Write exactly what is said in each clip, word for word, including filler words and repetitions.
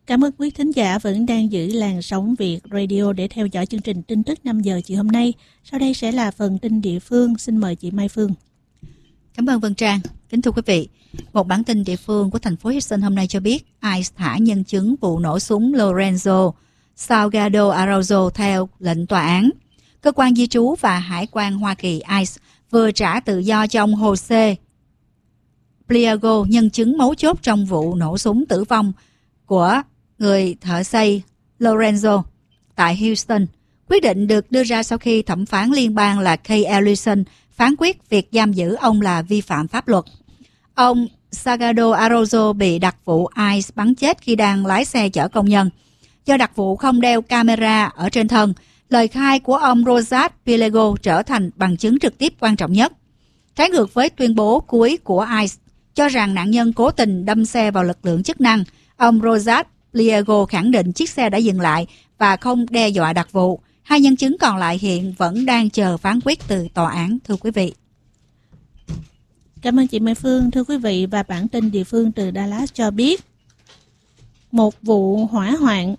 Cảm ơn quý thính giả vẫn đang giữ làn sóng Việt Radio để theo dõi chương trình tin tức năm giờ chiều hôm nay. Sau đây sẽ là phần tin địa phương. Xin mời chị Mai Phương. Cảm ơn Vân Trang. Kính thưa quý vị, một bản tin địa phương của thành phố Houston hôm nay cho biết i xê thả nhân chứng vụ nổ súng Lorenzo Salgado Araujo theo lệnh tòa án. Cơ quan di trú và hải quan Hoa Kỳ i xê vừa trả tự do cho ông Jose Pliego, nhân chứng mấu chốt trong vụ nổ súng tử vong của người thợ xây Lorenzo tại Houston. Quyết định được đưa ra sau khi thẩm phán liên bang là Kay Ellison phán quyết việc giam giữ ông là vi phạm pháp luật. Ông Salgado Araujo bị đặc vụ i xê bắn chết khi đang lái xe chở công nhân. Do đặc vụ không đeo camera ở trên thân, lời khai của ông Rosas Pliego trở thành bằng chứng trực tiếp quan trọng nhất. Trái ngược với tuyên bố cuối của i xê cho rằng nạn nhân cố tình đâm xe vào lực lượng chức năng, ông Rosas Pliego khẳng định chiếc xe đã dừng lại và không đe dọa đặc vụ. Hai nhân chứng còn lại hiện vẫn đang chờ phán quyết từ tòa án, thưa quý vị. Cảm ơn chị Mai Phương. Thưa quý vị, và bản tin địa phương từ Dallas cho biết một vụ hỏa hoạn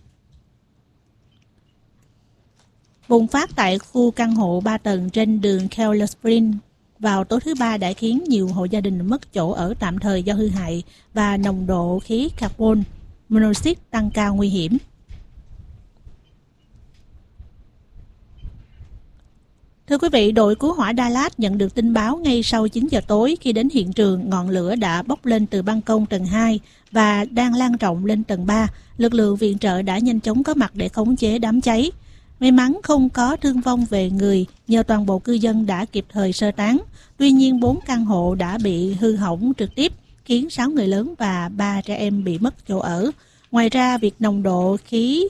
bùng phát tại khu căn hộ ba tầng trên đường Keller Spring vào tối thứ Ba đã khiến nhiều hộ gia đình mất chỗ ở tạm thời do hư hại và nồng độ khí carbon monoxide tăng cao nguy hiểm. Thưa quý vị, đội cứu hỏa Dallas nhận được tin báo ngay sau chín giờ tối. Khi đến hiện trường, ngọn lửa đã bốc lên từ ban công tầng hai và đang lan rộng lên tầng ba. Lực lượng viện trợ đã nhanh chóng có mặt để khống chế đám cháy. May mắn không có thương vong về người nhờ toàn bộ cư dân đã kịp thời sơ tán. Tuy nhiên, bốn căn hộ đã bị hư hỏng trực tiếp, khiến sáu người lớn và ba trẻ em bị mất chỗ ở. Ngoài ra, việc nồng độ khí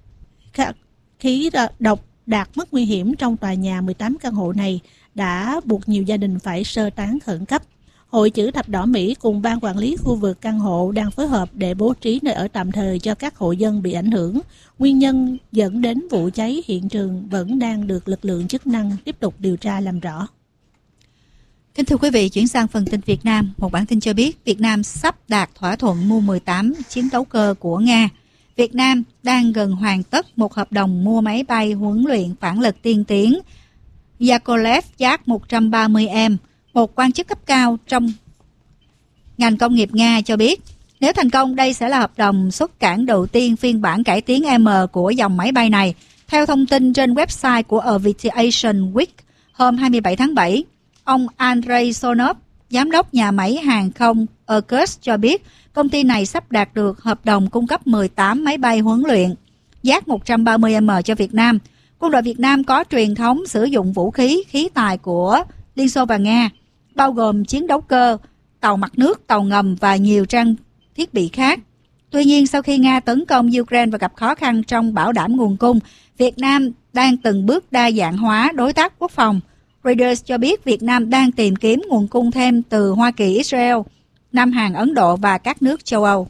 khí độc đạt mức nguy hiểm trong tòa nhà mười tám căn hộ này đã buộc nhiều gia đình phải sơ tán khẩn cấp. Hội Chữ Thập Đỏ Mỹ cùng ban quản lý khu vực căn hộ đang phối hợp để bố trí nơi ở tạm thời cho các hộ dân bị ảnh hưởng. Nguyên nhân dẫn đến vụ cháy hiện trường vẫn đang được lực lượng chức năng tiếp tục điều tra làm rõ. Kính thưa quý vị, chuyển sang phần tin Việt Nam. Một bản tin cho biết Việt Nam sắp đạt thỏa thuận mua mười tám chiến đấu cơ của Nga. Việt Nam đang gần hoàn tất một hợp đồng mua máy bay huấn luyện phản lực tiên tiến Yakolev Yak một trăm ba mươi M. Một quan chức cấp cao trong ngành công nghiệp Nga cho biết, nếu thành công, đây sẽ là hợp đồng xuất cảng đầu tiên phiên bản cải tiến M của dòng máy bay này. Theo thông tin trên website của Aviation Week hôm hai mươi bảy tháng bảy, ông Andrei Sonov, giám đốc nhà máy hàng không Irkutsk cho biết, công ty này sắp đạt được hợp đồng cung cấp mười tám máy bay huấn luyện Yak một trăm ba mươi M cho Việt Nam. Quân đội Việt Nam có truyền thống sử dụng vũ khí, khí tài của Liên Xô và Nga, bao gồm chiến đấu cơ, tàu mặt nước, tàu ngầm và nhiều trang thiết bị khác. Tuy nhiên, sau khi Nga tấn công Ukraine và gặp khó khăn trong bảo đảm nguồn cung, Việt Nam đang từng bước đa dạng hóa đối tác quốc phòng. Reuters cho biết Việt Nam đang tìm kiếm nguồn cung thêm từ Hoa Kỳ, Israel, Nam Hàn, Ấn Độ và các nước châu Âu.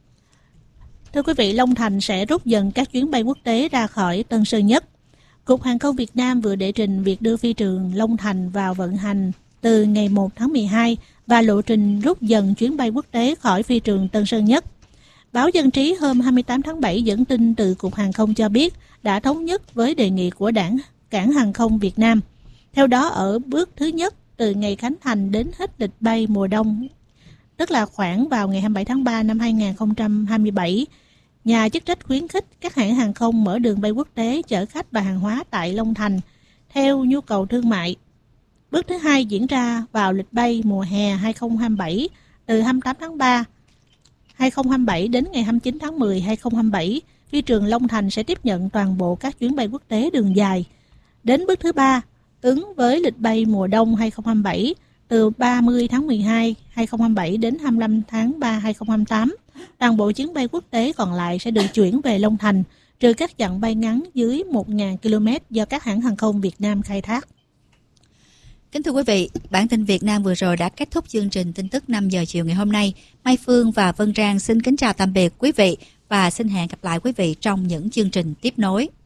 Thưa quý vị, Long Thành sẽ rút dần các chuyến bay quốc tế ra khỏi Tân Sơn Nhất. Cục Hàng không Việt Nam vừa đệ trình việc đưa phi trường Long Thành vào vận hành từ ngày một tháng mười hai và lộ trình rút dần chuyến bay quốc tế khỏi phi trường Tân Sơn Nhất. Báo Dân trí hôm hai mươi tám tháng bảy dẫn tin từ Cục Hàng không cho biết đã thống nhất với đề nghị của đảng Cảng Hàng không Việt Nam. Theo đó, ở bước thứ nhất, từ ngày khánh thành đến hết lịch bay mùa đông, tức là khoảng vào ngày hai mươi bảy tháng ba năm hai nghìn không trăm hai mươi bảy, nhà chức trách khuyến khích các hãng hàng không mở đường bay quốc tế chở khách và hàng hóa tại Long Thành theo nhu cầu thương mại. Bước thứ hai diễn ra vào lịch bay mùa hè hai nghìn không trăm hai mươi bảy từ hai mươi tám tháng ba năm hai nghìn không trăm hai mươi bảy đến ngày hai mươi chín tháng mười năm hai nghìn không trăm hai mươi bảy. Phi trường Long Thành sẽ tiếp nhận toàn bộ các chuyến bay quốc tế đường dài. Đến bước thứ ba, ứng với lịch bay mùa đông hai nghìn không trăm hai mươi bảy từ ba mươi tháng mười hai năm hai nghìn không trăm hai mươi bảy đến hai mươi lăm tháng ba năm hai nghìn không trăm hai mươi tám. Toàn bộ chuyến bay quốc tế còn lại sẽ được chuyển về Long Thành, trừ các chặng bay ngắn dưới một nghìn ki lô mét do các hãng hàng không Việt Nam khai thác. Kính thưa quý vị, bản tin Việt Nam vừa rồi đã kết thúc chương trình tin tức năm giờ chiều ngày hôm nay. Mai Phương và Vân Trang xin kính chào tạm biệt quý vị và xin hẹn gặp lại quý vị trong những chương trình tiếp nối.